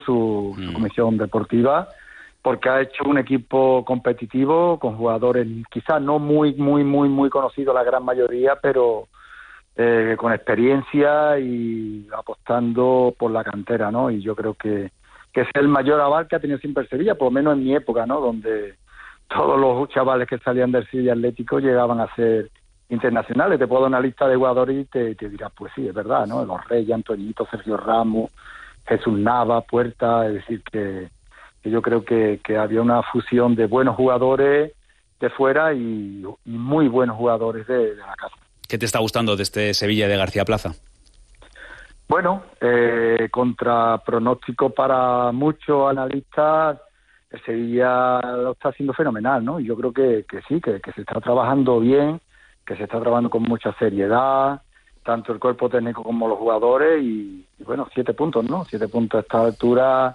su comisión deportiva, porque ha hecho un equipo competitivo con jugadores quizás no muy conocidos la gran mayoría, pero con experiencia y apostando por la cantera, ¿no? Y yo creo que es el mayor aval que ha tenido siempre el Sevilla, por lo menos en mi época, ¿no? Donde todos los chavales que salían del Sevilla Atlético llegaban a ser internacionales. Te puedo dar una lista de jugadores y te dirás, pues sí, es verdad, ¿no? Los Reyes, Antoñito, Sergio Ramos, Jesús Nava, Puerta, es decir, que yo creo que había una fusión de buenos jugadores de fuera y muy buenos jugadores de la casa. ¿Qué te está gustando de este Sevilla de García Plaza? Bueno, contra pronóstico para muchos analistas, el Sevilla lo está haciendo fenomenal, ¿no? Y yo creo que sí, que se está trabajando bien, que se está trabajando con mucha seriedad, tanto el cuerpo técnico como los jugadores, y bueno, 7 puntos, ¿no? 7 puntos a esta altura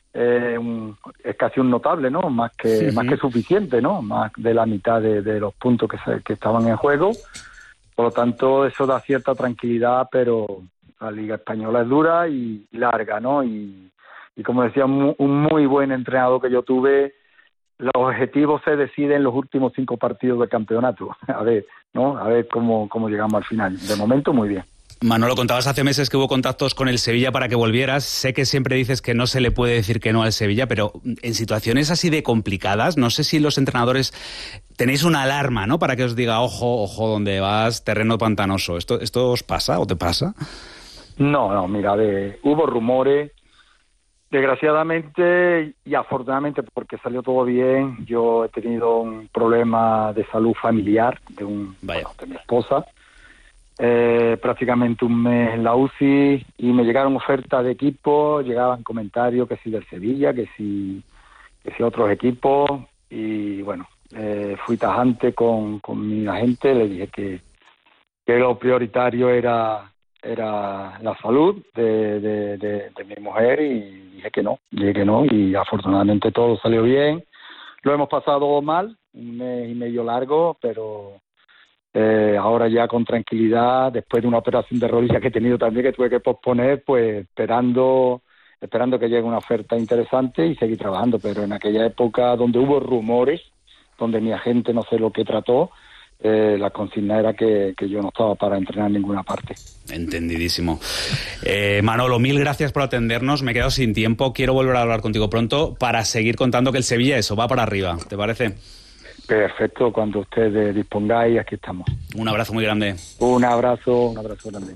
es casi un notable, ¿no? Más que suficiente, ¿no? Más de la mitad de los puntos que estaban en juego. Por lo tanto, eso da cierta tranquilidad, pero la Liga Española es dura y larga, ¿no? Y como decía un muy buen entrenador que yo tuve, los objetivos se deciden en los últimos 5 partidos del campeonato. A ver, ¿no? A ver cómo llegamos al final. De momento, muy bien. Manolo, contabas hace meses que hubo contactos con el Sevilla para que volvieras. Sé que siempre dices que no se le puede decir que no al Sevilla, pero en situaciones así de complicadas, no sé si los entrenadores tenéis una alarma, ¿no? Para que os diga, ojo, donde vas, terreno pantanoso. ¿Esto os pasa o te pasa? No, mira, hubo rumores. Desgraciadamente y afortunadamente, porque salió todo bien, yo he tenido un problema de salud familiar de mi esposa. Prácticamente un mes en la UCI y me llegaron ofertas de equipos, llegaban comentarios que si del Sevilla, que si otros equipos, y bueno, fui tajante con mi agente, le dije que lo prioritario era la salud de mi mujer, y dije que no, y afortunadamente todo salió bien. Lo hemos pasado mal, un mes y medio largo, pero ahora ya con tranquilidad, después de una operación de rodilla que he tenido también, que tuve que posponer, pues esperando que llegue una oferta interesante y seguir trabajando. Pero en aquella época donde hubo rumores, donde mi agente no sé lo que trató, la consigna era que yo no estaba para entrenar en ninguna parte. Entendidísimo. Manolo, mil gracias por atendernos. Me he quedado sin tiempo. Quiero volver a hablar contigo pronto para seguir contando que el Sevilla va para arriba. ¿Te parece? Perfecto, cuando ustedes dispongáis, aquí estamos. Un abrazo muy grande. Un abrazo grande.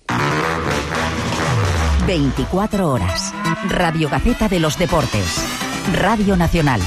24 horas. Radio Gaceta de los Deportes. Radio Nacional.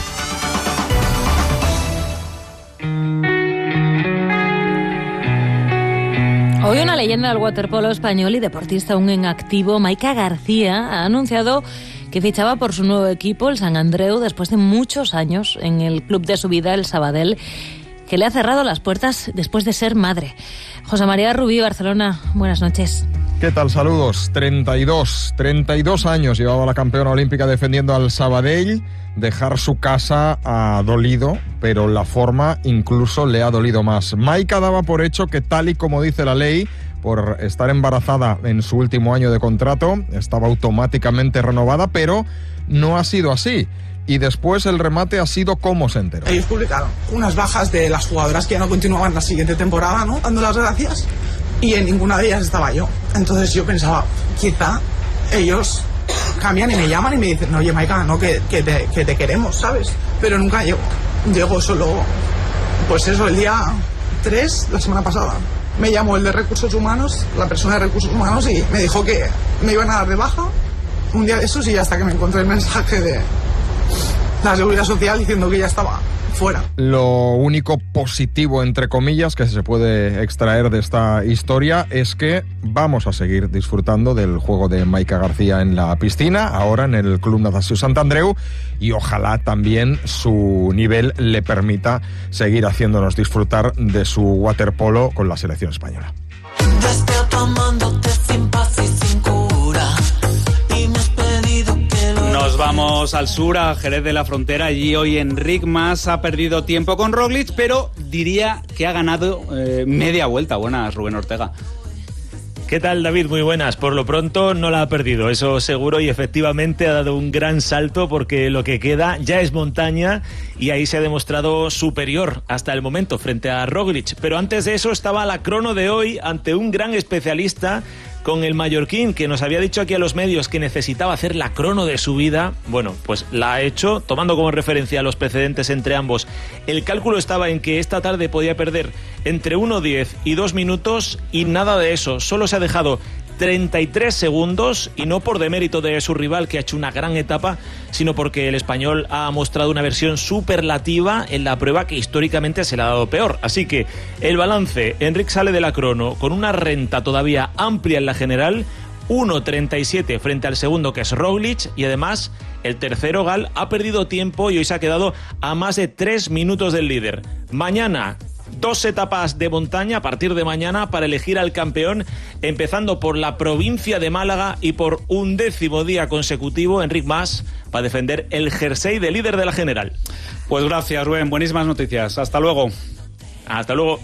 Hoy una leyenda del waterpolo español y deportista aún en activo, Maika García, ha anunciado que fichaba por su nuevo equipo, el Sant Andreu, después de muchos años en el club de su vida, el Sabadell, que le ha cerrado las puertas después de ser madre. José María Rubí, Barcelona, buenas noches. ¿Qué tal? Saludos. 32 años llevaba la campeona olímpica defendiendo al Sabadell. Dejar su casa ha dolido, pero la forma incluso le ha dolido más. Maika daba por hecho que, tal y como dice la ley, por estar embarazada en su último año de contrato, estaba automáticamente renovada, pero no ha sido así. Y después el remate ha sido como se enteró. Ellos publicaron unas bajas de las jugadoras que ya no continuaban la siguiente temporada, ¿no? Dando las gracias. Y en ninguna de ellas estaba yo. Entonces yo pensaba, quizá ellos cambian y me llaman y me dicen, oye Maika, no, que te queremos, ¿sabes? Pero nunca llego. Llego solo, pues eso, el día 3, la semana pasada. Me llamó el de Recursos Humanos, la persona de Recursos Humanos, y me dijo que me iban a dar de baja un día de esos, y hasta que me encontré el mensaje de la Seguridad Social diciendo que ya estaba fuera. Lo único positivo, entre comillas, que se puede extraer de esta historia es que vamos a seguir disfrutando del juego de Maika García en la piscina, ahora en el Club Natació Sant Andreu, y ojalá también su nivel le permita seguir haciéndonos disfrutar de su waterpolo con la selección española. Nos vamos al sur, a Jerez de la Frontera. Allí hoy Enric Mas ha perdido tiempo con Roglic, pero diría que ha ganado media vuelta. Buenas, Rubén Ortega. ¿Qué tal, David? Muy buenas. Por lo pronto no la ha perdido, eso seguro, y efectivamente ha dado un gran salto porque lo que queda ya es montaña y ahí se ha demostrado superior hasta el momento frente a Roglic. Pero antes de eso estaba la crono de hoy ante un gran especialista con el mallorquín, que nos había dicho aquí a los medios que necesitaba hacer la crono de su vida. Bueno, pues la ha hecho, tomando como referencia los precedentes entre ambos. El cálculo estaba en que esta tarde podía perder entre 1:10 y 2 minutos y nada de eso. Solo se ha dejado 33 segundos y no por demérito de su rival, que ha hecho una gran etapa, sino porque el español ha mostrado una versión superlativa en la prueba que históricamente se le ha dado peor. Así que el balance: Enric sale de la crono con una renta todavía amplia en la general, 1:37 frente al segundo, que es Roglic, y además el tercero, Gal, ha perdido tiempo y hoy se ha quedado a más de 3 minutos del líder. Mañana 2 etapas de montaña a partir de mañana para elegir al campeón, empezando por la provincia de Málaga y por 11º día consecutivo Enric Mas va a defender el jersey de líder de la general. Pues gracias, Rubén, buenísimas noticias. Hasta luego. Hasta luego.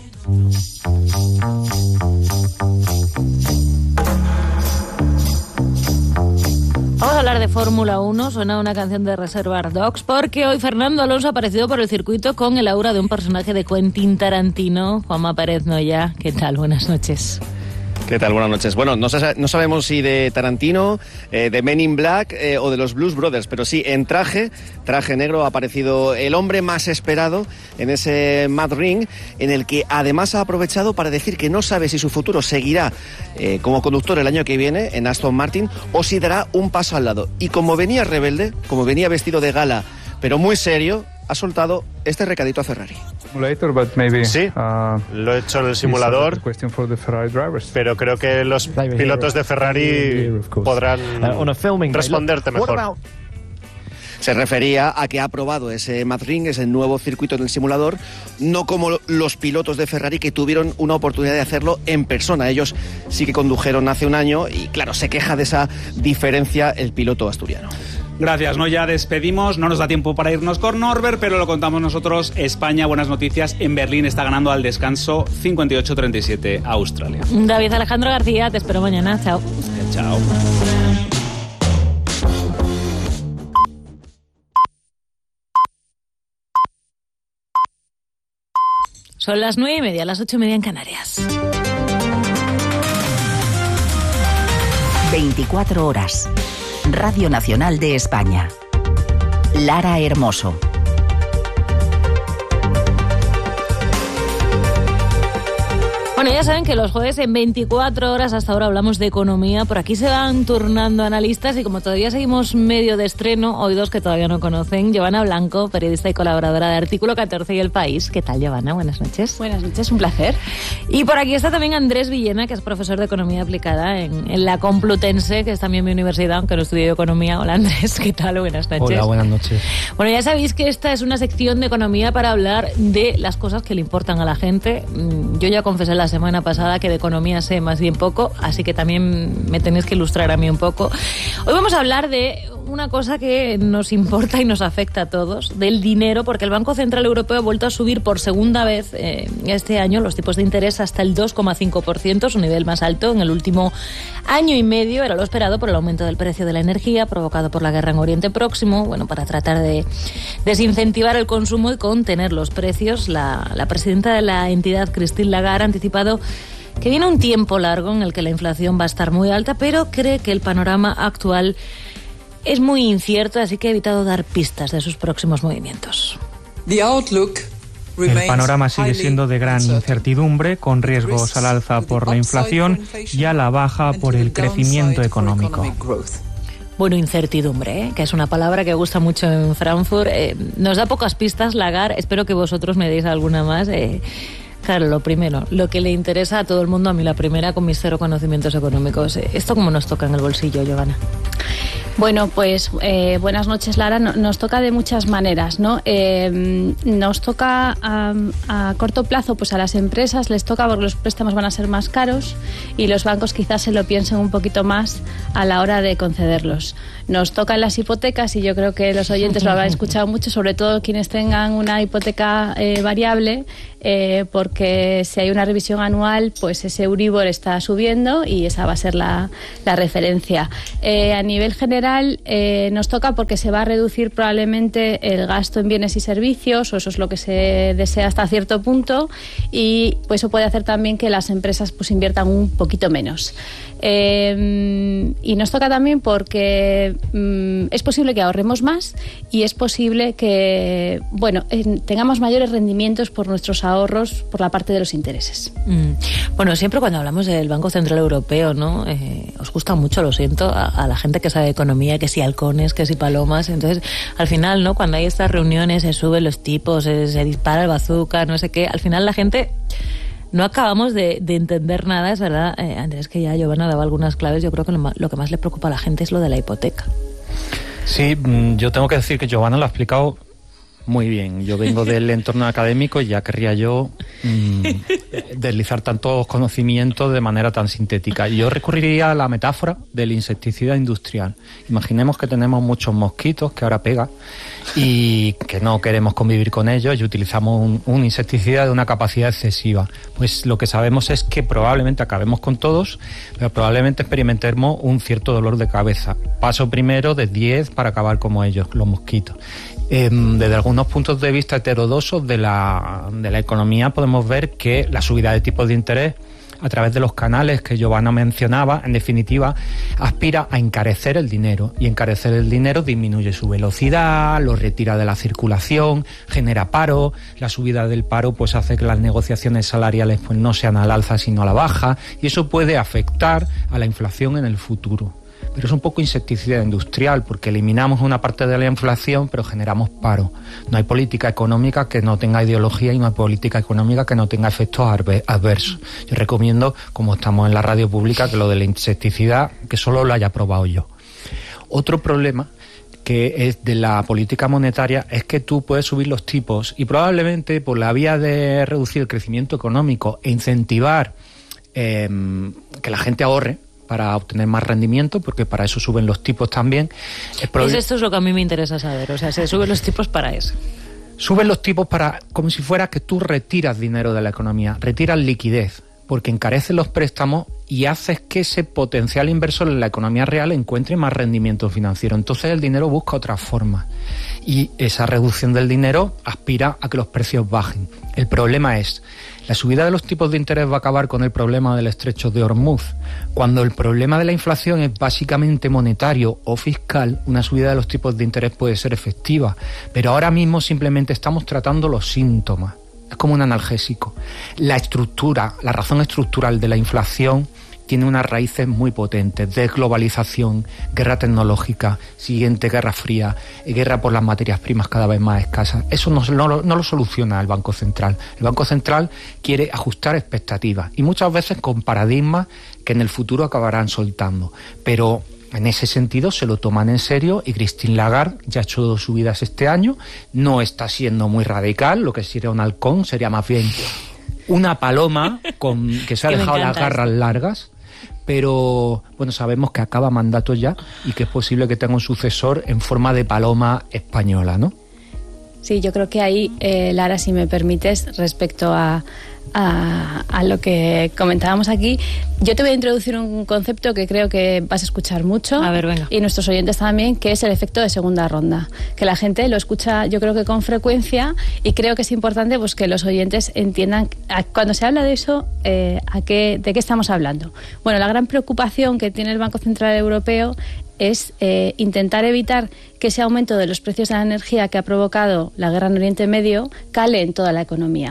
Vamos a hablar de Fórmula 1, suena una canción de Reservoir Dogs, porque hoy Fernando Alonso ha aparecido por el circuito con el aura de un personaje de Quentin Tarantino. Juanma Pérez Noya, ¿qué tal? Buenas noches. ¿Qué tal? Buenas noches. Bueno, no sabemos si de Tarantino, de Men in Black o de los Blues Brothers, pero sí, en traje negro ha aparecido el hombre más esperado en ese Mad Ring, en el que además ha aprovechado para decir que no sabe si su futuro seguirá como conductor el año que viene en Aston Martin o si dará un paso al lado. Y como venía rebelde, como venía vestido de gala, pero muy serio, ha soltado este recadito a Ferrari. Sí, lo he hecho en el simulador, pero creo que los pilotos de Ferrari podrán responderte mejor. Se refería a que ha probado ese Mad Ring, ese nuevo circuito en el simulador, no como los pilotos de Ferrari que tuvieron una oportunidad de hacerlo en persona. Ellos sí que condujeron hace un año y, claro, se queja de esa diferencia el piloto asturiano. Gracias, ¿no? Ya despedimos, no nos da tiempo para irnos con Norbert, pero lo contamos nosotros. España, buenas noticias, en Berlín está ganando al descanso 58-37 a Australia. David Alejandro García, te espero mañana, chao. Chao. Son las 9:30, las 8:30 en Canarias. 24 horas. Radio Nacional de España. Lara Hermoso. Bueno, ya saben que los jueves en 24 horas hasta ahora hablamos de economía. Por aquí se van turnando analistas y como todavía seguimos medio de estreno, hoy dos que todavía no conocen. Giovanna Blanco, periodista y colaboradora de Artículo 14 y El País. ¿Qué tal, Giovanna? Buenas noches. Buenas noches, un placer. Y por aquí está también Andrés Villena, que es profesor de Economía Aplicada en la Complutense, que es también mi universidad, aunque no estudio Economía. Hola, Andrés, ¿qué tal? Buenas noches. Hola, buenas noches. Bueno, ya sabéis que esta es una sección de economía para hablar de las cosas que le importan a la gente. Yo ya confesé la semana pasada que de economía sé más bien poco, así que también me tenéis que ilustrar a mí un poco. Hoy vamos a hablar de una cosa que nos importa y nos afecta a todos, del dinero, porque el Banco Central Europeo ha vuelto a subir por segunda vez este año los tipos de interés hasta el 2,5%, su nivel más alto en el último año y medio. Era lo esperado por el aumento del precio de la energía provocado por la guerra en Oriente Próximo. Bueno, para tratar de desincentivar el consumo y contener los precios, la presidenta de la entidad, Christine Lagarde, ha anticipado que viene un tiempo largo en el que la inflación va a estar muy alta, pero cree que el panorama actual es muy incierto, así que ha evitado dar pistas de sus próximos movimientos. El panorama sigue siendo de gran incertidumbre, con riesgos al alza por la inflación y a la baja por el crecimiento económico. Bueno, incertidumbre, que es una palabra que gusta mucho en Frankfurt. Nos da pocas pistas, Lagarde. Espero que vosotros me deis alguna más. Claro, lo primero, lo que le interesa a todo el mundo, a mí la primera, con mis cero conocimientos económicos. ¿Esto cómo nos toca en el bolsillo, Giovanna? Bueno, pues buenas noches, Lara. Nos toca de muchas maneras, ¿no? Nos toca a corto plazo, pues a las empresas les toca porque los préstamos van a ser más caros y los bancos quizás se lo piensen un poquito más a la hora de concederlos. Nos tocan las hipotecas y yo creo que los oyentes lo habrán escuchado mucho, sobre todo quienes tengan una hipoteca variable, porque si hay una revisión anual, pues ese Euribor está subiendo y esa va a ser la referencia. A nivel general nos toca porque se va a reducir probablemente el gasto en bienes y servicios, o eso es lo que se desea hasta cierto punto, y pues eso puede hacer también que las empresas pues inviertan un poquito menos. Y nos toca también porque es posible que ahorremos más y es posible que tengamos mayores rendimientos por nuestros ahorros por la parte de los intereses. Bueno, siempre cuando hablamos del Banco Central Europeo, ¿no? Os gusta mucho, lo siento, a la gente que sabe de economía, que si halcones, que si palomas. Entonces, al final, ¿no? Cuando hay estas reuniones, se suben los tipos, se dispara el bazooka, no sé qué, al final la gente no acabamos de entender nada, es verdad. Andrés, que ya Giovanna daba algunas claves. Yo creo que lo que más le preocupa a la gente es lo de la hipoteca. Sí, yo tengo que decir que Giovanna lo ha explicado muy bien. Yo vengo del entorno académico y ya querría yo deslizar tantos conocimientos de manera tan sintética. Yo recurriría a la metáfora del insecticida industrial. Imaginemos que tenemos muchos mosquitos que ahora pegan y que no queremos convivir con ellos y utilizamos un insecticida de una capacidad excesiva. Pues lo que sabemos es que probablemente acabemos con todos, pero probablemente experimentemos un cierto dolor de cabeza. Paso primero de 10 para acabar como ellos, los mosquitos. Desde algunos puntos de vista heterodoxos de la economía podemos ver que la subida de tipos de interés a través de los canales que Giovanna mencionaba, en definitiva, aspira a encarecer el dinero, y encarecer el dinero disminuye su velocidad, lo retira de la circulación, genera paro. La subida del paro pues hace que las negociaciones salariales pues no sean al alza sino a la baja, y eso puede afectar a la inflación en el futuro. Pero es un poco insecticida industrial porque eliminamos una parte de la inflación pero generamos paro. No hay política económica que no tenga ideología y no hay política económica que no tenga efectos adversos. Yo recomiendo, como estamos en la radio pública, que lo de la insecticida que solo lo haya probado yo. Otro problema que es de la política monetaria es que tú puedes subir los tipos y probablemente por la vía de reducir el crecimiento económico e incentivar que la gente ahorre para obtener más rendimiento, porque para eso suben los tipos también. Esto es lo que a mí me interesa saber, o sea, se suben los tipos para eso. Suben los tipos para, como si fuera que tú retiras dinero de la economía, retiras liquidez, porque encarecen los préstamos y haces que ese potencial inversor en la economía real encuentre más rendimiento financiero. Entonces el dinero busca otras formas y esa reducción del dinero aspira a que los precios bajen. El problema es, la subida de los tipos de interés va a acabar con el problema del estrecho de Hormuz. Cuando el problema de la inflación es básicamente monetario o fiscal, una subida de los tipos de interés puede ser efectiva, pero ahora mismo simplemente estamos tratando los síntomas. Es como un analgésico. La razón estructural de la inflación tiene unas raíces muy potentes: desglobalización, guerra tecnológica, siguiente guerra fría, guerra por las materias primas cada vez más escasas. Eso no lo soluciona el Banco Central. El Banco Central quiere ajustar expectativas y muchas veces con paradigmas que en el futuro acabarán soltando. Pero en ese sentido se lo toman en serio y Christine Lagarde ya ha hecho 2 subidas este año. No está siendo muy radical, lo que sería un halcón sería más bien una paloma que se ha dejado las garras largas. Pero bueno, sabemos que acaba mandato ya y que es posible que tenga un sucesor en forma de paloma española, ¿no? Sí, yo creo que ahí, Lara, si me permites, respecto a lo que comentábamos aquí, yo te voy a introducir un concepto que creo que vas a escuchar mucho. A ver, venga. Y nuestros oyentes también, que es el efecto de segunda ronda, que la gente lo escucha yo creo que con frecuencia, y creo que es importante pues que los oyentes entiendan cuando se habla de eso, de qué estamos hablando. Bueno, la gran preocupación que tiene el Banco Central Europeo es intentar evitar que ese aumento de los precios de la energía que ha provocado la guerra en Oriente Medio cale en toda la economía.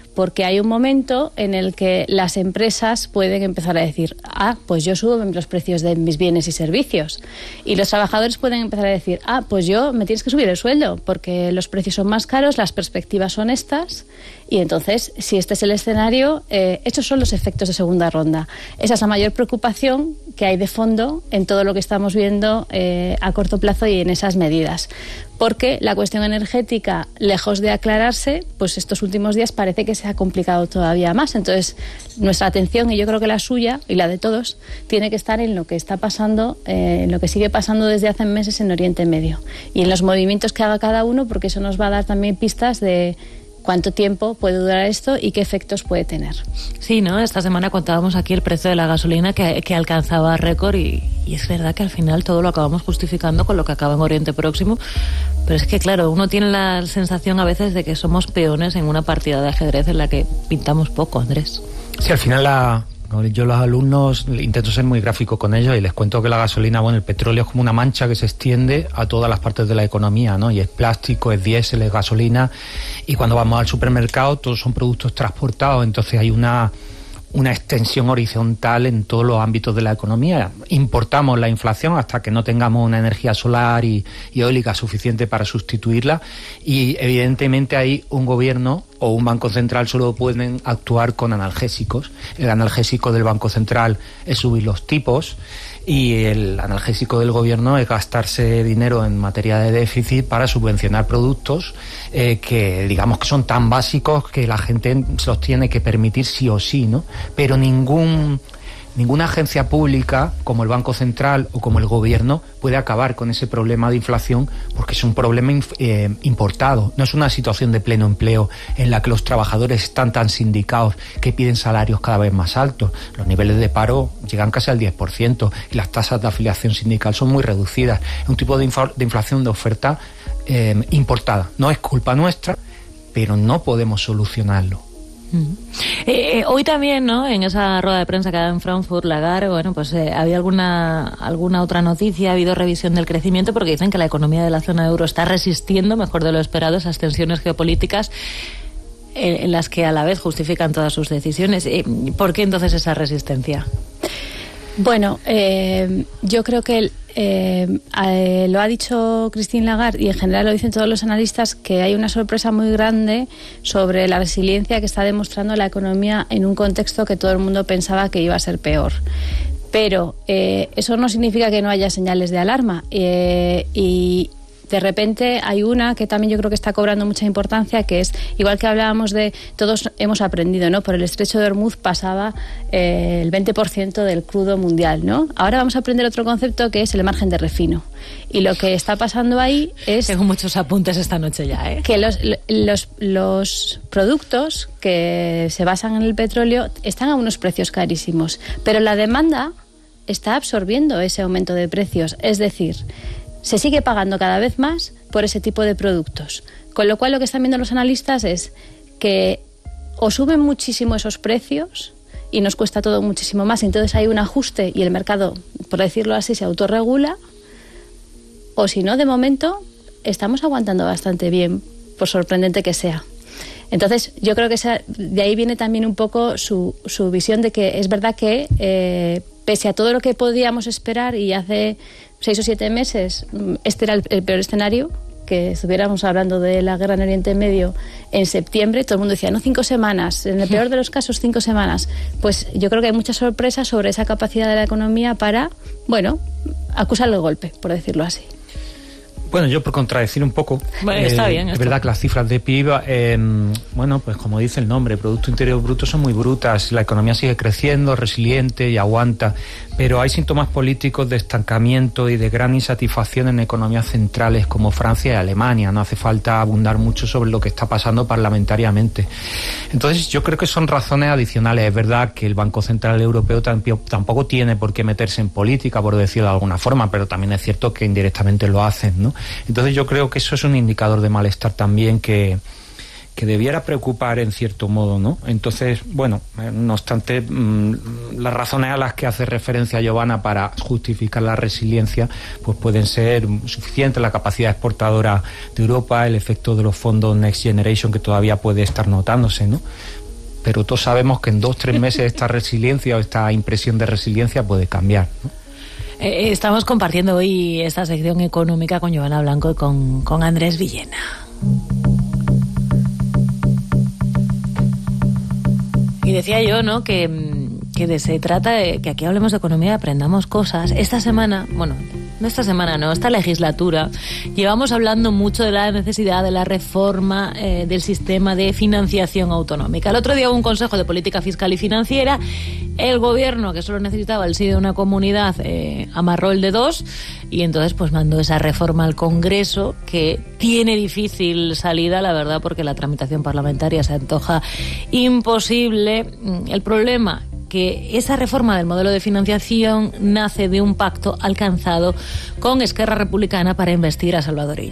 porque hay un momento en el que las empresas pueden empezar a decir, pues yo subo los precios de mis bienes y servicios, y los trabajadores pueden empezar a decir, pues yo me tienes que subir el sueldo porque los precios son más caros, las perspectivas son estas, y entonces si este es el escenario, estos son los efectos de segunda ronda. Esa es la mayor preocupación que hay de fondo en todo lo que estamos viendo a corto plazo y en esas medidas, porque la cuestión energética, lejos de aclararse, pues estos últimos días parece que se ha complicado todavía más. Entonces, nuestra atención, y yo creo que la suya y la de todos, tiene que estar en lo que está pasando, en lo que sigue pasando desde hace meses en Oriente Medio, y en los movimientos que haga cada uno, porque eso nos va a dar también pistas de cuánto tiempo puede durar esto y qué efectos puede tener. Sí, ¿no? Esta semana contábamos aquí el precio de la gasolina que alcanzaba récord y es verdad que al final todo lo acabamos justificando con lo que acaba en Oriente Próximo, pero es que claro, uno tiene la sensación a veces de que somos peones en una partida de ajedrez en la que pintamos poco, Andrés. Sí, al final yo los alumnos intento ser muy gráfico con ellos y les cuento que la gasolina, el petróleo es como una mancha que se extiende a todas las partes de la economía, ¿no? Y es plástico, es diésel, es gasolina, y cuando vamos al supermercado todos son productos transportados, entonces hay una extensión horizontal en todos los ámbitos de la economía. Importamos la inflación hasta que no tengamos una energía solar y eólica suficiente para sustituirla, y evidentemente ahí un gobierno o un banco central solo pueden actuar con analgésicos. El analgésico del Banco Central es subir los tipos y el analgésico del gobierno es gastarse dinero en materia de déficit para subvencionar productos que digamos que son tan básicos que la gente se los tiene que permitir sí o sí, ¿no? Pero ninguna agencia pública como el Banco Central o como el gobierno puede acabar con ese problema de inflación, porque es un problema importado. No es una situación de pleno empleo en la que los trabajadores están tan sindicados que piden salarios cada vez más altos. Los niveles de paro llegan casi al 10% y las tasas de afiliación sindical son muy reducidas. Es un tipo de inflación de oferta importada. No es culpa nuestra, pero no podemos solucionarlo. Hoy también, ¿no? En esa rueda de prensa que ha dado en Frankfurt, Lagarde, había alguna otra noticia, ha habido revisión del crecimiento, porque dicen que la economía de la zona euro está resistiendo mejor de lo esperado esas tensiones geopolíticas en las que a la vez justifican todas sus decisiones. ¿Por qué entonces esa resistencia? Bueno, yo creo que lo ha dicho Christine Lagarde y en general lo dicen todos los analistas, que hay una sorpresa muy grande sobre la resiliencia que está demostrando la economía en un contexto que todo el mundo pensaba que iba a ser peor. Pero eso no significa que no haya señales de alarma y de repente hay una que también yo creo que está cobrando mucha importancia, que es, igual que hablábamos de todos hemos aprendido, ¿no? Por el estrecho de Hormuz pasaba el 20% del crudo mundial, ¿no? Ahora vamos a aprender otro concepto que es el margen de refino. Y lo que está pasando ahí es... Tengo muchos apuntes esta noche ya, ¿eh? Que los productos que se basan en el petróleo están a unos precios carísimos, pero la demanda está absorbiendo ese aumento de precios, es decir, se sigue pagando cada vez más por ese tipo de productos. Con lo cual lo que están viendo los analistas es que o suben muchísimo esos precios y nos cuesta todo muchísimo más, entonces hay un ajuste y el mercado, por decirlo así, se autorregula, o si no, de momento estamos aguantando bastante bien, por sorprendente que sea. Entonces yo creo que de ahí viene también un poco su visión de que es verdad que pese a todo lo que podíamos esperar, y hace 6 o 7 meses este era el peor escenario, que estuviéramos hablando de la guerra en Oriente Medio en septiembre, todo el mundo decía, no, 5 semanas, en el peor de los casos 5 semanas. Pues yo creo que hay muchas sorpresas sobre esa capacidad de la economía para, acusar el golpe, por decirlo así. Bueno, yo por contradecir un poco, está bien, es verdad que las cifras de PIB, pues como dice el nombre, Producto Interior Bruto, son muy brutas, la economía sigue creciendo, resiliente y aguanta, pero hay síntomas políticos de estancamiento y de gran insatisfacción en economías centrales como Francia y Alemania. No hace falta abundar mucho sobre lo que está pasando parlamentariamente. Entonces yo creo que son razones adicionales. Es verdad que el Banco Central Europeo tampoco tiene por qué meterse en política, por decirlo de alguna forma, pero también es cierto que indirectamente lo hacen, ¿no? Entonces yo creo que eso es un indicador de malestar también que debiera preocupar en cierto modo, ¿no? Entonces, no obstante, las razones a las que hace referencia Giovanna para justificar la resiliencia pues pueden ser suficientes, la capacidad exportadora de Europa, el efecto de los fondos Next Generation que todavía puede estar notándose, ¿no? pero todos sabemos que en 2-3 meses esta resiliencia o esta impresión de resiliencia puede cambiar, ¿no? Estamos compartiendo hoy esta sección económica con Giovanna Blanco y con Andrés Villena. Y decía yo, ¿no?, que se trata de que aquí hablemos de economía y aprendamos cosas. Esta legislatura, llevamos hablando mucho de la necesidad de la reforma del sistema de financiación autonómica. El otro día hubo un Consejo de Política Fiscal y Financiera. El gobierno, que solo necesitaba el sí de una comunidad, amarró el de 2 y entonces pues mandó esa reforma al Congreso, que tiene difícil salida, la verdad, porque la tramitación parlamentaria se antoja imposible. El problema, que esa reforma del modelo de financiación nace de un pacto alcanzado con Esquerra Republicana para investir a Salvador Illa.